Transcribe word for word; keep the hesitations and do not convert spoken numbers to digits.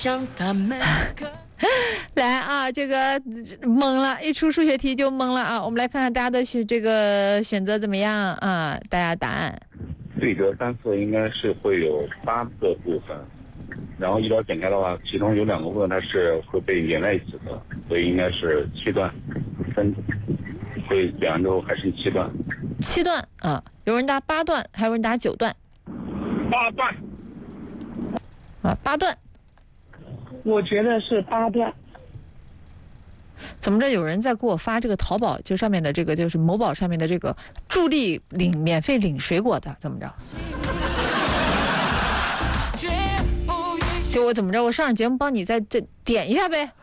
来啊，这个懵了，一出数学题就懵了啊！我们来看看大家的选这个选择怎么样啊？大家答案。 对折单词应该是会有八个部分，然后一刀剪开的话，其中有两个部分它是会被连在一起的，所以应该是七段，分会剪完之后还是七段。 七段啊，有人答八段，还有人答九段。 八段。 啊，八段。 我觉得是八段。 怎么着？有人在给我发这个淘宝，就上面的这个就是某宝上面的这个助力领免费领水果的，怎么着？就我怎么着？我上节目帮你再再点一下呗。